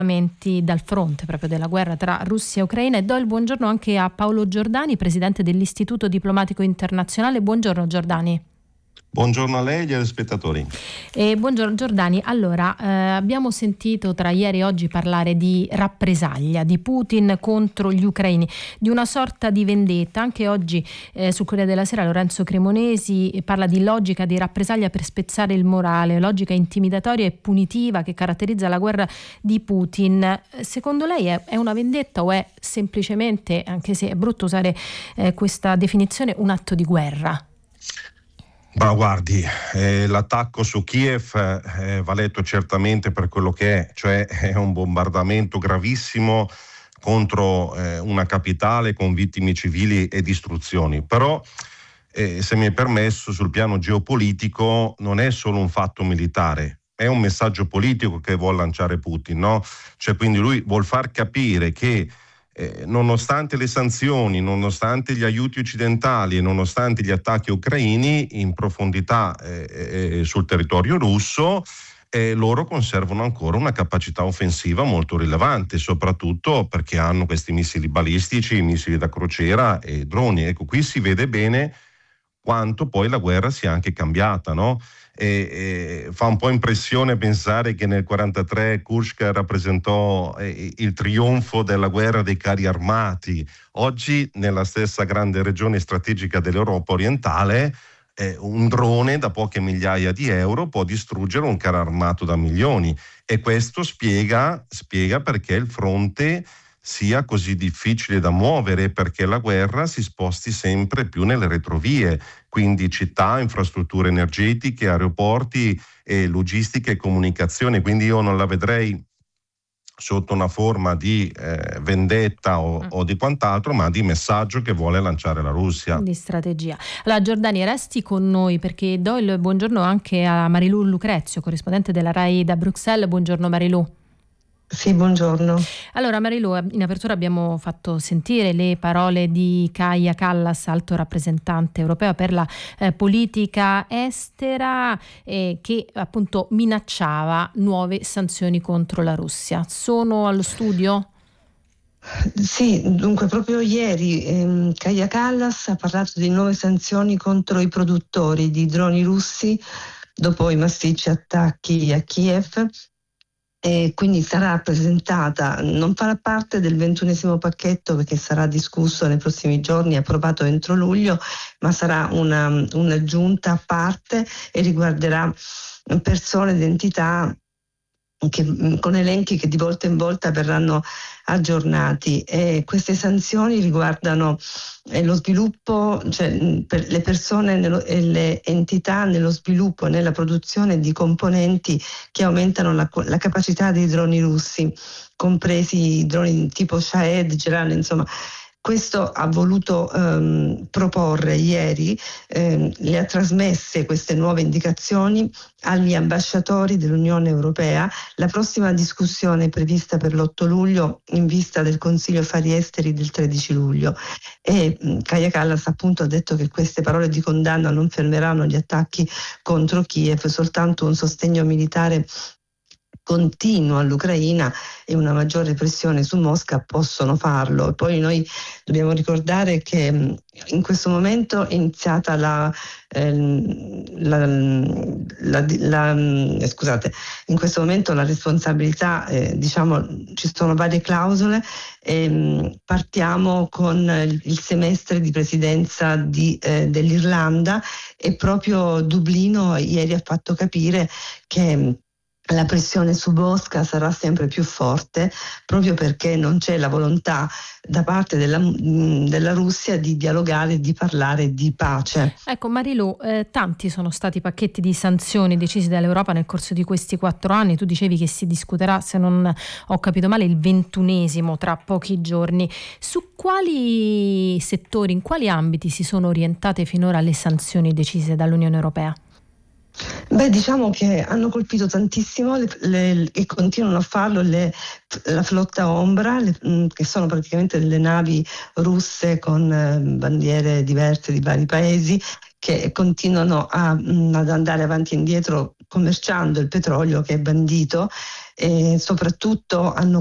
dal fronte proprio della guerra tra Russia e Ucraina, e do il buongiorno anche a Paolo Giordani, presidente dell'Istituto Diplomatico Internazionale. Buongiorno Giordani. Buongiorno a lei e agli spettatori. Buongiorno Giordani. Allora, abbiamo sentito tra ieri e oggi parlare di rappresaglia di Putin contro gli ucraini, di una sorta di vendetta. Anche oggi sul Corriere della Sera Lorenzo Cremonesi parla di logica di rappresaglia per spezzare il morale, logica intimidatoria e punitiva che caratterizza la guerra di Putin. Secondo lei è una vendetta o è semplicemente, anche se è brutto usare questa definizione, un atto di guerra? Ma guardi, l'attacco su Kiev va letto certamente per quello che è, cioè è un bombardamento gravissimo contro una capitale con vittime civili e distruzioni. Però, se mi è permesso, sul piano geopolitico non è solo un fatto militare, è un messaggio politico che vuole lanciare Putin, no? Cioè, quindi lui vuol far capire che nonostante le sanzioni, nonostante gli aiuti occidentali e nonostante gli attacchi ucraini in profondità sul territorio russo, loro conservano ancora una capacità offensiva molto rilevante, soprattutto perché hanno questi missili balistici, missili da crociera e droni. Ecco, qui si vede bene quanto poi la guerra sia anche cambiata, no? Fa un po' impressione pensare che nel 1943 Kursk rappresentò il trionfo della guerra dei carri armati. Oggi nella stessa grande regione strategica dell'Europa orientale un drone da poche migliaia di euro può distruggere un carro armato da milioni, e questo spiega perché il fronte sia così difficile da muovere, perché la guerra si sposti sempre più nelle retrovie, quindi città, infrastrutture energetiche, aeroporti, logistica e comunicazione. Quindi io non la vedrei sotto una forma di vendetta o di quant'altro, ma di messaggio che vuole lanciare la Russia. Di strategia. Allora Giordani, resti con noi perché do il buongiorno anche a Marilù Lucrezio, corrispondente della RAI da Bruxelles. Buongiorno Marilù. Sì, buongiorno. Allora Marilù, in apertura abbiamo fatto sentire le parole di Kaja Kallas, alto rappresentante europeo per la politica estera, che appunto minacciava nuove sanzioni contro la Russia. Sono allo studio? Sì, dunque proprio ieri Kaja Kallas ha parlato di nuove sanzioni contro i produttori di droni russi dopo i massicci attacchi a Kiev. E quindi sarà presentata, non farà parte del 21esimo pacchetto perché sarà discusso nei prossimi giorni, approvato entro luglio, ma sarà un'aggiunta a parte e riguarderà persone ed entità con elenchi che di volta in volta verranno aggiornati, e queste sanzioni riguardano lo sviluppo, cioè per le persone e le entità nello sviluppo e nella produzione di componenti che aumentano la capacità dei droni russi, compresi i droni tipo Shahed, Geran, insomma. Questo ha voluto proporre ieri, le ha trasmesse queste nuove indicazioni agli ambasciatori dell'Unione Europea. La prossima discussione è prevista per l'8 luglio in vista del Consiglio Affari Esteri del 13 luglio. E Kaja Kallas appunto ha detto che queste parole di condanna non fermeranno gli attacchi contro Kiev, soltanto un sostegno militare continuo all'Ucraina e una maggiore pressione su Mosca possono farlo. E poi noi dobbiamo ricordare che in questo momento è iniziata in questo momento la responsabilità, ci sono varie clausole, partiamo con il semestre di presidenza dell'Irlanda, e proprio Dublino ieri ha fatto capire che la pressione su Mosca sarà sempre più forte, proprio perché non c'è la volontà da parte della Russia di dialogare, di parlare di pace. Ecco Marilù, tanti sono stati i pacchetti di sanzioni decisi dall'Europa nel corso di questi 4 anni. Tu dicevi che si discuterà, se non ho capito male, il 21esimo tra pochi giorni. Su quali settori, in quali ambiti si sono orientate finora le sanzioni decise dall'Unione Europea? Beh, diciamo che hanno colpito tantissimo e continuano a farlo la flotta ombra, che sono praticamente delle navi russe con bandiere diverse di vari paesi, che continuano ad andare avanti e indietro commerciando il petrolio che è bandito e soprattutto hanno